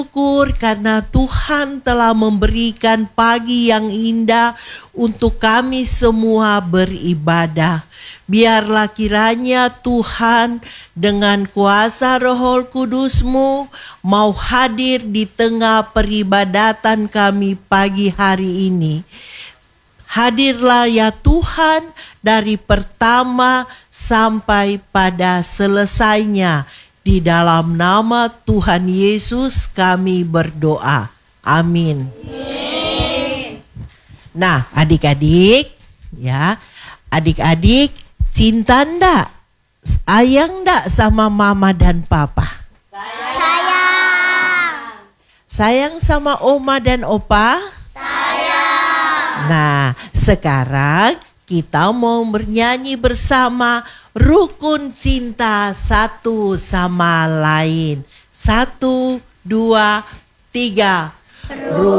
Syukur karena Tuhan telah memberikan pagi yang indah untuk kami semua beribadah. Biarlah kiranya Tuhan dengan kuasa Roh Kudus-Mu mau hadir di tengah peribadatan kami pagi hari ini. Hadirlah ya Tuhan dari pertama sampai pada selesainya. Di dalam nama Tuhan Yesus kami berdoa. Amin. Nah, adik-adik, ya, adik-adik cinta ndak? Sayang ndak sama mama dan papa? Sayang. Sayang sama oma dan opa? Sayang. Nah, sekarang kita mau bernyanyi bersama rukun cinta satu sama lain. 1, 2, 3.